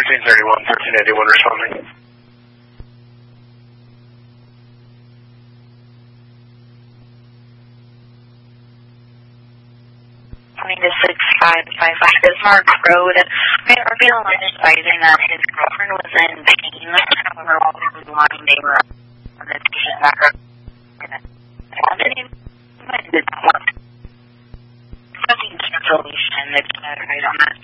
1381 responding. To 6555 Bismarck Road. Our BLM is advising that his girlfriend was in pain. However, while he was lying, they were on the patient background. Did not want something cancellation. It's right on that.